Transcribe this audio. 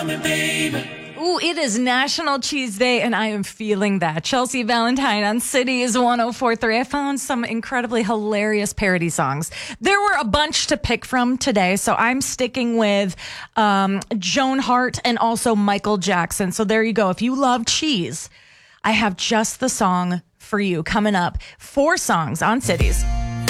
Ooh, it is National Cheese Day, and I am feeling that. Chelsea Valentine on Cities 104.3. I found some incredibly hilarious parody songs. There were a bunch to pick from today, so I'm sticking with Joan Hart and also Michael Jackson. So there you go. If you love cheese, I have just the song for you coming up. 4 songs on Cities.